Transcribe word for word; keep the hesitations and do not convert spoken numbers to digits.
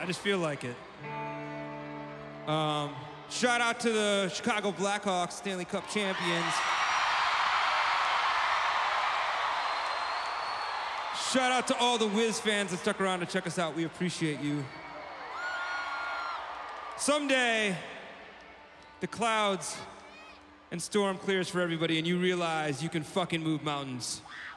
I just feel like it. Um, shout out to the Chicago Blackhawks, Stanley Cup champions. Shout out to all the Wiz fans that stuck around to check us out. We appreciate you. Someday, the clouds and storm clears for everybody and you realize you can fucking move mountains.